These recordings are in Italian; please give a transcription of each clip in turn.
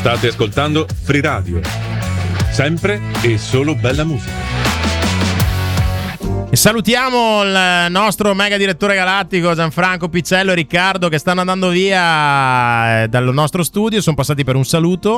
State ascoltando Free Radio, sempre e solo bella musica. E salutiamo il nostro mega direttore galattico Gianfranco Piccello e Riccardo, che stanno andando via dal nostro studio, sono passati per un saluto.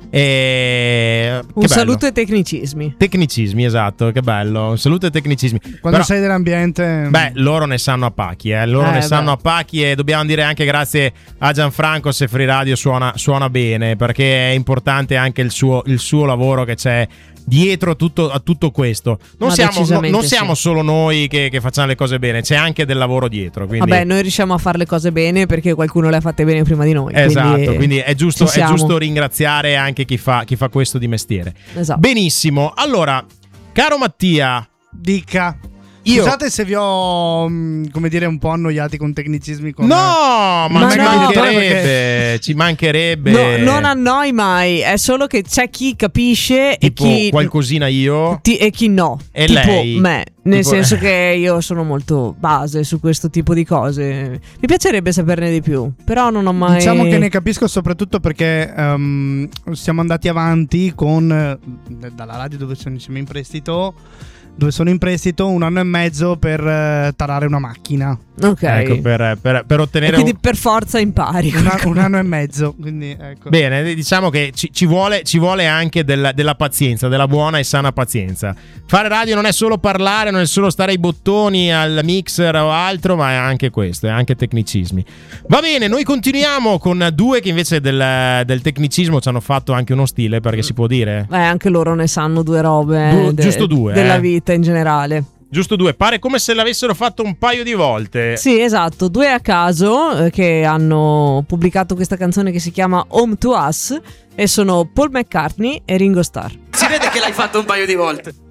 Un saluto e tecnicismi, esatto, che bello, un saluto e tecnicismi. Quando sei dell'ambiente, loro ne sanno a pacchi, sanno a pacchi, e dobbiamo dire anche grazie a Gianfranco se Free Radio suona bene, perché è importante anche il suo lavoro che c'è dietro a tutto questo. Non siamo solo noi che facciamo le cose bene, c'è anche del lavoro dietro, quindi... Vabbè, noi riusciamo a fare le cose bene perché qualcuno le ha fatte bene prima di noi. Esatto, quindi è giusto ringraziare anche chi fa questo di mestiere. Esatto. Benissimo. Allora, caro Mattia, dica. Scusate se vi ho, come dire, un po' annoiati con tecnicismi. No, ma ci mancherebbe. No, non annoi mai. È solo che c'è chi capisce tipo e chi qualcosina io e chi no. E tipo lei. Me. Nel senso che io sono molto base su questo tipo di cose. Mi piacerebbe saperne di più, però non ho mai... Diciamo che ne capisco soprattutto perché siamo andati avanti con dalla radio dove sono insieme in prestito, 1 anno e mezzo per tarare una macchina. Ok. Ecco, per ottenere. E quindi per forza impari. Un anno e mezzo. Quindi, ecco. Bene, diciamo che ci vuole anche della pazienza, della buona e sana pazienza. Fare radio non è solo parlare, non è solo stare ai bottoni, al mixer o altro, ma è anche questo, è anche tecnicismi. Va bene, noi continuiamo con due che invece del tecnicismo ci hanno fatto anche uno stile, perché si può dire. Anche loro ne sanno due robe. Giusto due. Della vita in generale. Giusto due, pare come se l'avessero fatto un paio di volte. Sì, esatto, due a caso che hanno pubblicato questa canzone che si chiama Home to Us, e sono Paul McCartney e Ringo Starr. Si vede che l'hai fatto un paio di volte.